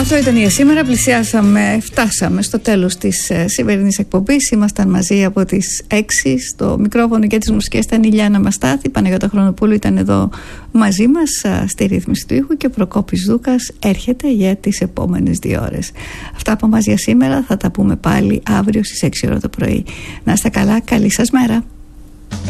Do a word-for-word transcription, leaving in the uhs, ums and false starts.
Αυτό ήταν για σήμερα. Πλησιάσαμε, φτάσαμε στο τέλος της ε, σημερινής εκπομπής. Ήμασταν μαζί από τις έξι. Στο μικρόφωνο και τις μουσικές ήταν η Λιάννα Μαστάθη. Η Παναγιώτα Χρονοπούλου ήταν εδώ μαζί μας α, στη ρύθμιση του ήχου και ο Προκόπης Δούκας έρχεται για τις επόμενες δύο ώρες. Αυτά από μας για σήμερα. Θα τα πούμε πάλι αύριο στις έξι ώρα το πρωί. Να είστε καλά. Καλή σας μέρα.